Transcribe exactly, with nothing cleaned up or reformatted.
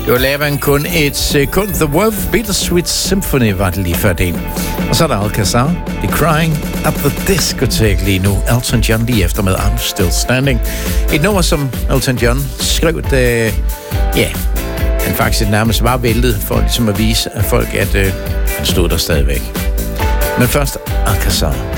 Det var Laban kun et sekund. The World Bittersweet Symphony var det lige før det. Og så er der Alcazar, The Crying at the Discotheque lige nu. Elton John lige efter med I'm Still Standing. Et nummer, som Elton John skrev, det, ja, han faktisk nærmest var væltet for ligesom at vise at folk, at øh, han stod der stadigvæk. Men først Alcazar.